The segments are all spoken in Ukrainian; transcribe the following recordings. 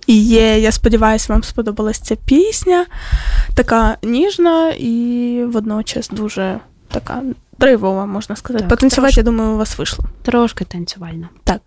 І я сподіваюся, вам сподобалась ця пісня. Така ніжна і водночас дуже така драйвова, можна сказати. Так, Потанцювати, я думаю, у вас вийшло. Трошки танцювально. Так.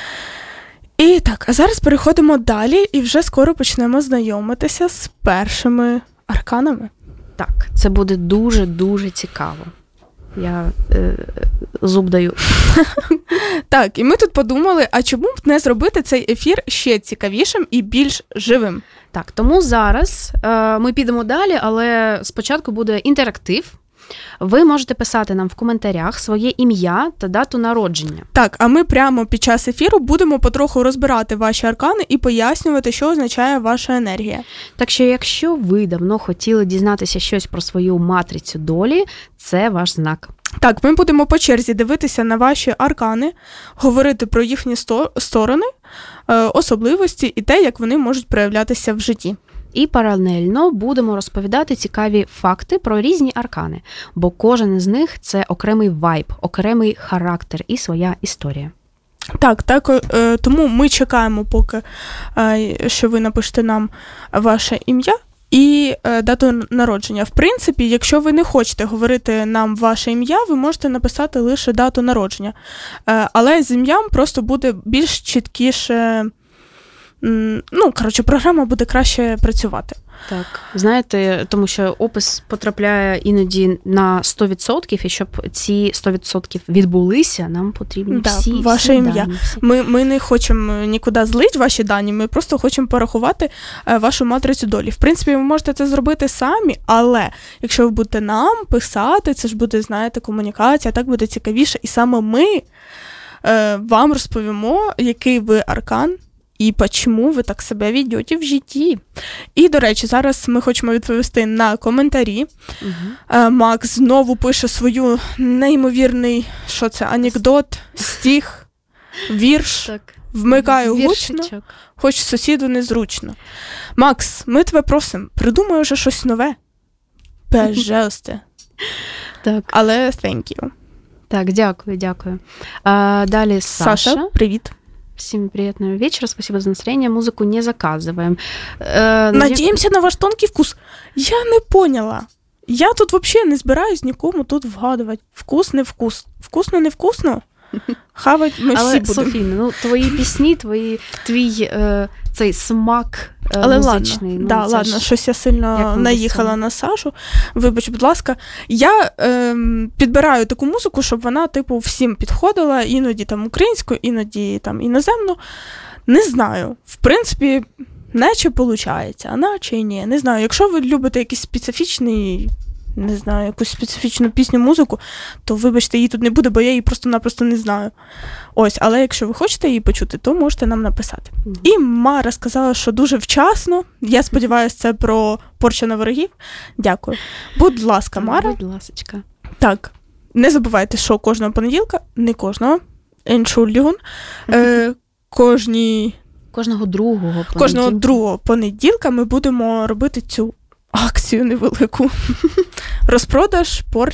І так, а зараз переходимо далі і вже скоро почнемо знайомитися з першими арканами. Так, це буде дуже-дуже цікаво. Я зуб даю. Так, і ми тут подумали, а чому б не зробити цей ефір ще цікавішим і більш живим? Так, тому зараз ми підемо далі, але спочатку буде інтерактив. Ви можете писати нам в коментарях своє ім'я та дату народження. Так, а ми прямо під час ефіру будемо потроху розбирати ваші аркани і пояснювати, що означає ваша енергія. Так що, якщо ви давно хотіли дізнатися щось про свою матрицю долі, це ваш знак. Так, ми будемо по черзі дивитися на ваші аркани, говорити про їхні сторони, особливості і те, як вони можуть проявлятися в житті. І паралельно будемо розповідати цікаві факти про різні аркани, бо кожен із них – це окремий вайб, окремий характер і своя історія. Так, тому ми чекаємо, поки що ви напишете нам ваше ім'я і дату народження. В принципі, якщо ви не хочете говорити нам ваше ім'я, ви можете написати лише дату народження. Але з ім'ям просто буде більш чіткіше, програма буде краще працювати. Так, знаєте, тому що опис потрапляє іноді на 100%, і щоб ці 100% відбулися, нам потрібні всі ваше ім'я. Дані. Ми не хочемо нікуди злити ваші дані, ми просто хочемо порахувати вашу матрицю долі. В принципі, ви можете це зробити самі, але якщо ви будете нам писати, це ж буде, знаєте, комунікація, так буде цікавіше. І саме ми вам розповімо, який ви аркан, і чому ви так себе ведете в житті. І, до речі, зараз ми хочемо відповісти на коментарі. Угу. Макс знову пише свою неймовірний, анекдот, стих, вірш. Так. Вмикаю гучно, хоч сусіду незручно. Макс, ми тебе просимо, придумай вже щось нове. Пожалуйста. Так. Але thank you. Так, дякую. Далі Саша. Привіт. Всем приятного вечера, спасибо за настроение. Музыку не заказываем. Надеемся на ваш тонкий вкус. Я не поняла. Я тут вообще не збираюсь нікому тут вгадувати. Вкус, не вкус. Вкусно, не вкусно? Хавать ми всі будемо. Але, Софіна, твої пісні, твій цей смак музичний. Ладно, щось я сильно наїхала на Сашу. Вибач, будь ласка. Я підбираю таку музику, щоб вона, всім підходила. Іноді там українську, іноді там іноземну. Не знаю. В принципі, наче виходить, а наче і ні. Не знаю. Якщо ви любите якийсь специфічний, не знаю, якусь специфічну пісню, музику, то, вибачте, її тут не буде, бо я її просто-напросто не знаю. Ось, але якщо ви хочете її почути, то можете нам написати. І Мара сказала, що дуже вчасно. Я сподіваюся, це про порчу на ворогів. Дякую. Будь ласка, Мара. Будь ласочка. Так, не забувайте, що кожного понеділка, не кожного, Entschuldigung, кожного другого понеділка ми будемо робити цю акцію невелику. Розпродаж порчі